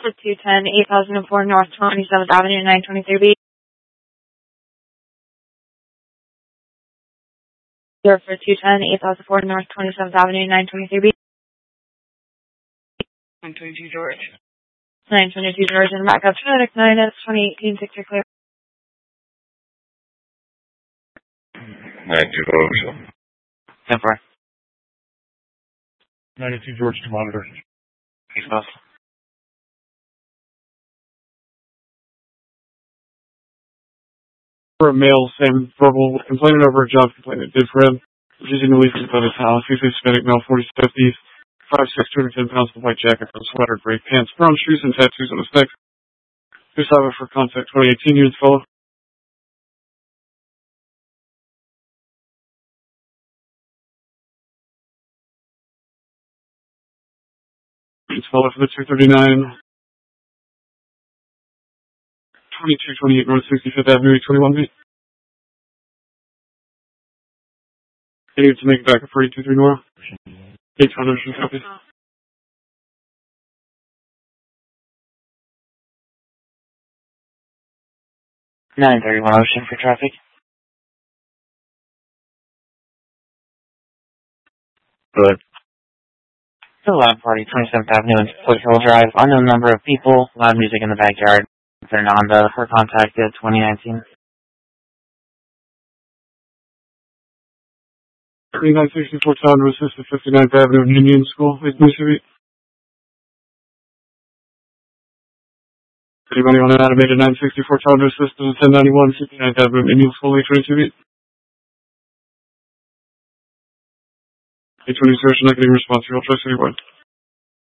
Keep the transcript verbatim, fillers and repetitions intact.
For two ten, eight thousand four North twenty-seventh Avenue, nine twenty-three B. Zero for two ten, eight thousand four North twenty-seventh Avenue, nine twenty-three B. nine twenty-two George. nine twenty-two George and backup traffic, nine S twenty eighteen, six are clear. ninety-two George. ten four. ninety-two George to monitor. East Bus. For a male, same verbal, complaining over a job complaint it did for him. Refusing to leave his his house. He's a Hispanic male, forty fifties, five six, two hundred ten pounds, with a white jacket, a sweater, gray pants, brown shoes, and tattoos on his neck. Who's out for contact twenty eighteen units fellow. Units fellow for the two thirty-nine. twenty-two twenty-eight North sixty-fifth Avenue, twenty-one B. They need to make it back at forty twenty-three North. eight hundred copy. nine thirty-one Ocean for traffic. Good. eleven forty twenty-seventh Avenue and Split Hill Drive. Unknown number of people. Loud music in the backyard. Fernanda for contact at twenty nineteen. thirty-nine sixty-four Town to assist at fifty-ninth Avenue and Union School. Please move to it. Anybody on an animated nine sixty-four Town to assist at ten ninety-one fifty-ninth Avenue and Union School, eight twenty-two eight. eight twenty-two, not getting response. You'll trust anyone.